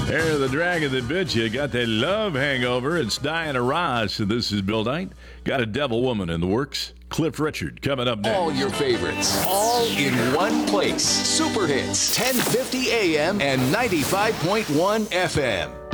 Hair the dragon that bit you. Got that love hangover. It's Diana Ross, and this is Bill Knight. Got a devil woman in the works. Cliff Richard coming up next. All your favorites, all in one place. Super Hits, 1050 AM and 95.1 FM.